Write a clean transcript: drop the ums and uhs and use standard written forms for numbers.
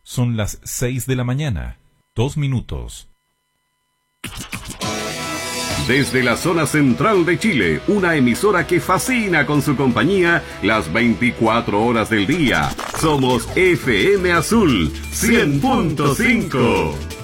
Son las 6 de la mañana, 2 minutos. Desde la zona central de Chile, una emisora que fascina con su compañía las 24 horas del día. Somos FM Azul 100.5.